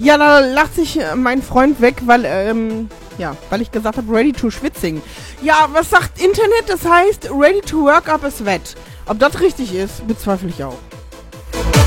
Ja, da lacht sich mein Freund weg, weil ich gesagt habe, ready to schwitzing. Ja, was sagt Internet? Das heißt, ready to work up a sweat. Ob das richtig ist, bezweifle ich auch.